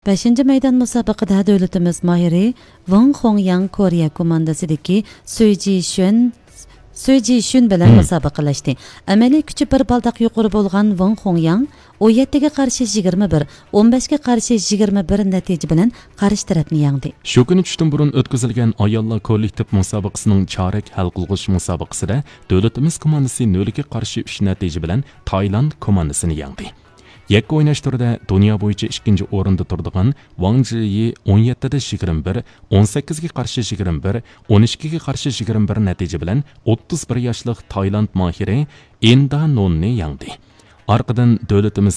5. maydon musobaqada davlatimiz mahiri Wang Hongyang Koreya komandasidagi Suji Shun bilan musobaqalashdi. Amaliy kuchi bir baldaq yuqori bo'lgan Wang Hongyang 17 ga qarshi 21, 15 ga qarshi 21 natija bilan qarshi tarafni yengdi. Shu kuni tushdan burun o'tkazilgan ayollar kollektiv musobaqasining chorak hal qilg'ich musobaqasida davlatimiz komandasi 0 ga qarshi 3 natija bilan Tailand komandasini yengdi. Yakka o'ynash turida dunyo bo'yicha 2-chi o'rinda turadigan Wang Zhiyi 17 da 21, 18 ga qarshi 21, 12 ga qarshi 21 natija bilan 31 yoshli Tailand mohiri Inda Nonni yengdi. Arqadan davlatimiz